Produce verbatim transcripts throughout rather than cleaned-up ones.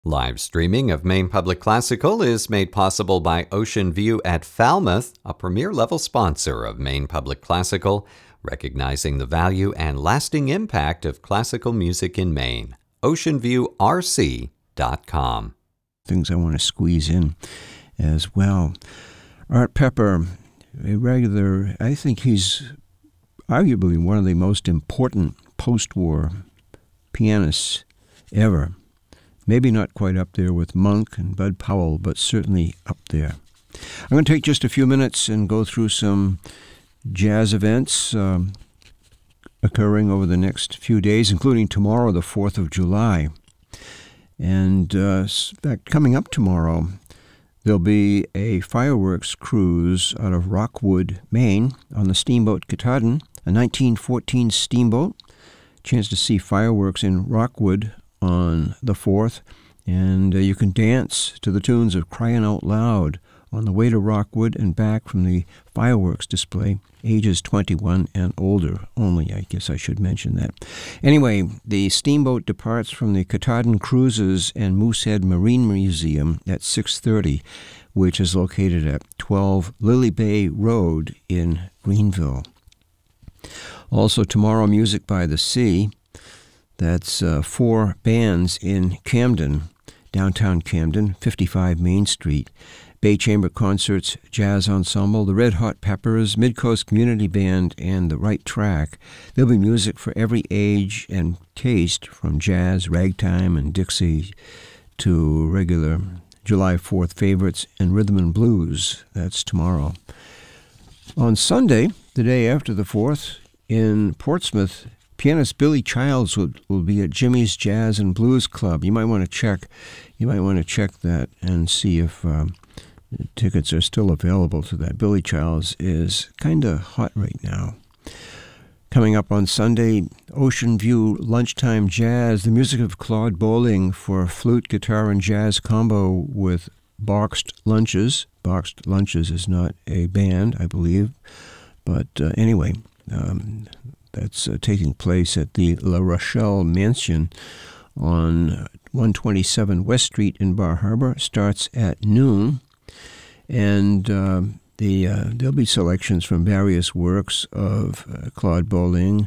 Live streaming of Maine Public Classical is made possible by Ocean View at Falmouth, a premier-level sponsor of Maine Public Classical, recognizing the value and lasting impact of classical music in Maine. ocean view r c dot com. Things I want to squeeze in as well. Art Pepper, a regular, I think he's arguably one of the most important post-war pianists ever. Maybe not quite up there with Monk and Bud Powell, but certainly up there. I'm going to take just a few minutes and go through some jazz events um, occurring over the next few days, including tomorrow, the fourth of July. And uh, coming up tomorrow, there'll be a fireworks cruise out of Rockwood, Maine, on the steamboat Katahdin, a nineteen fourteen steamboat. Chance to see fireworks in Rockwood on the fourth, and uh, you can dance to the tunes of Crying Out Loud on the way to Rockwood and back from the fireworks display, ages twenty-one and older only. I guess I should mention that. Anyway, the steamboat departs from the Katahdin Cruises and Moosehead Marine Museum at six thirty, which is located at twelve Lily Bay Road in Greenville. Also tomorrow, Music by the Sea. That's uh, four bands in Camden, downtown Camden, fifty-five Main Street. Bay Chamber Concerts, Jazz Ensemble, the Red Hot Peppers, Midcoast Community Band, and the Right Track. There'll be music for every age and taste, from jazz, ragtime, and Dixie to regular July fourth favorites and rhythm and blues. That's tomorrow. On Sunday, the day after the fourth, in Portsmouth, pianist Billy Childs will, will be at Jimmy's Jazz and Blues Club. You might want to check. You might want to check that and see if um, tickets are still available to that. Billy Childs is kind of hot right now. Coming up on Sunday, Ocean View Lunchtime Jazz, the music of Claude Bowling for flute, guitar, and jazz combo with Boxed Lunches. Boxed Lunches is not a band, I believe, but uh, anyway. Um, That's uh, taking place at the La Rochelle Mansion on one twenty-seven West Street in Bar Harbor. Starts at noon, and uh, the uh, there'll be selections from various works of uh, Claude Bowling,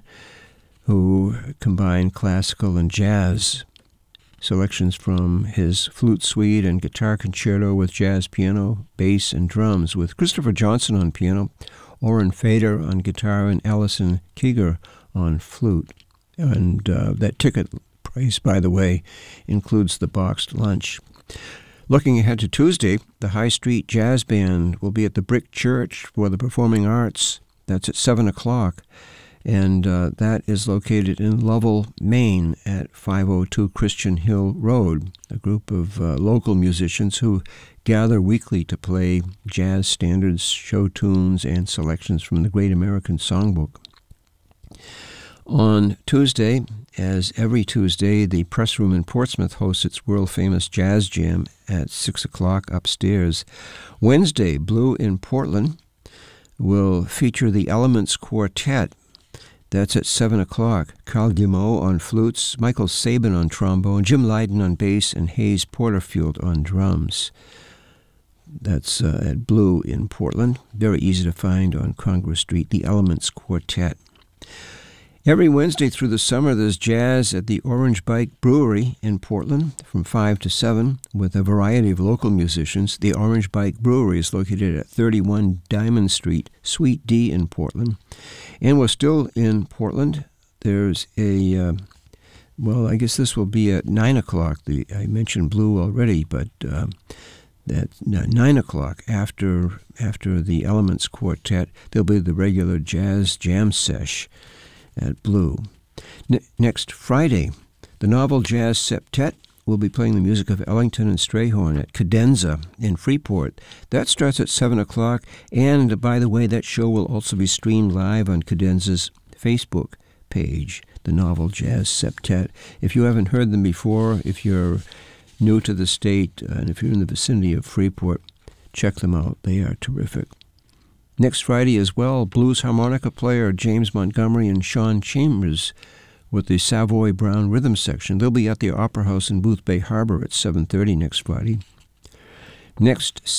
who combine classical and jazz. Selections from his flute suite and guitar concerto with jazz piano, bass, and drums, with Christopher Johnson on piano, Oren Fader on guitar, and Allison Keeger on flute. And uh, that ticket price, by the way, includes the boxed lunch. Looking ahead to Tuesday, the High Street Jazz Band will be at the Brick Church for the Performing Arts. That's at seven o'clock. And uh, that is located in Lovell, Maine, at five oh two Christian Hill Road, a group of uh, local musicians who gather weekly to play jazz standards, show tunes, and selections from the Great American Songbook. On Tuesday, as every Tuesday, the Press Room in Portsmouth hosts its world-famous Jazz Jam at six o'clock upstairs. Wednesday, Blue in Portland will feature the Elements Quartet. That's at seven o'clock. Carl Guimau on flutes, Michael Sabin on trombone, Jim Lydon on bass, and Hayes Porterfield on drums. That's uh, at Blue in Portland. Very easy to find on Congress Street, the Elements Quartet. Every Wednesday through the summer, there's jazz at the Orange Bike Brewery in Portland from five to seven with a variety of local musicians. The Orange Bike Brewery is located at thirty-one Diamond Street, Suite D in Portland. And we're still in Portland. There's a, uh, well, I guess this will be at nine o'clock. The, I mentioned Blue already, but uh, at nine o'clock after, after the Elements Quartet, there'll be the regular jazz jam sesh at Blue. N- next Friday, the Novel Jazz Septet will be playing the music of Ellington and Strayhorn at Cadenza in Freeport. That starts at seven o'clock, and by the way, that show will also be streamed live on Cadenza's Facebook page, the Novel Jazz Septet. If you haven't heard them before, if you're new to the state, and if you're in the vicinity of Freeport, check them out. They are terrific. Next Friday as well, blues harmonica player James Montgomery and Sean Chambers with the Savoy Brown Rhythm Section. They'll be at the Opera House in Boothbay Harbor at seven thirty next Friday. Next